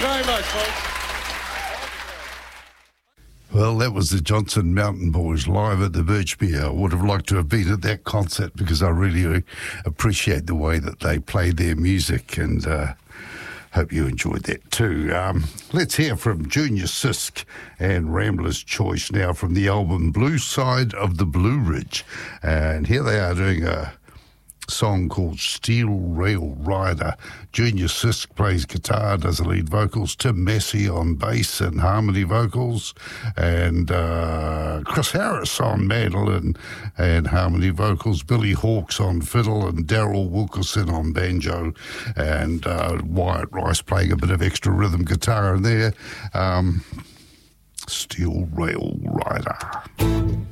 very much, folks. Well, that was the Johnson Mountain Boys live at the Birchmere. I would have liked to have been at that concert because I really appreciate the way that they play their music, and hope you enjoyed that too. Let's hear from Junior Sisk and Rambler's Choice now from the album Blue Side of the Blue Ridge. And here they are doing a song called Steel Rail Rider. Junior Sisk plays guitar, does the lead vocals, Tim Massey on bass and harmony vocals, and Chris Harris on mandolin and harmony vocals, Billy Hawkes on fiddle, and Daryl Wilkerson on banjo, and Wyatt Rice playing a bit of extra rhythm guitar in there. Steel Rail Rider.